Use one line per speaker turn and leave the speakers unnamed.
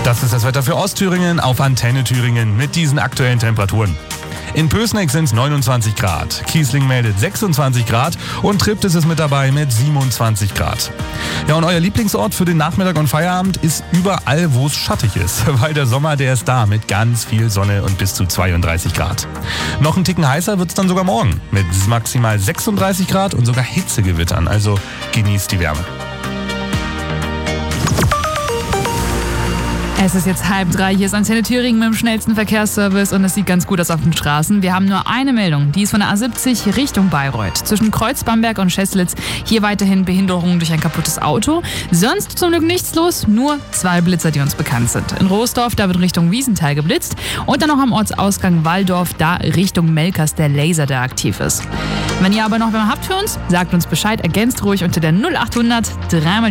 Das ist das Wetter für Ostthüringen auf Antenne Thüringen mit diesen aktuellen Temperaturen. In Pößneck sind es 29 Grad, Kiesling meldet 26 Grad und Triptis ist mit dabei mit 27 Grad. Ja, und euer Lieblingsort für den Nachmittag und Feierabend ist überall, wo es schattig ist, weil der Sommer, der ist da mit ganz viel Sonne und bis zu 32 Grad. Noch einen Ticken heißer wird es dann sogar morgen mit maximal 36 Grad und sogar Hitzegewittern, also genießt die Wärme.
Es ist jetzt 2:30, hier ist Antenne Thüringen mit dem schnellsten Verkehrsservice und es sieht ganz gut aus auf den Straßen. Wir haben nur eine Meldung, die ist von der A70 Richtung Bayreuth. Zwischen Kreuz-Bamberg und Scheßlitz hier weiterhin Behinderungen durch ein kaputtes Auto. Sonst zum Glück nichts los, nur 2 Blitzer, die uns bekannt sind. In Rohsdorf, da wird Richtung Wiesenthal geblitzt und dann noch am Ortsausgang Walldorf, da Richtung Melkers der Laser, der aktiv ist. Wenn ihr aber noch wen habt für uns, sagt uns Bescheid, ergänzt ruhig unter der 0800 3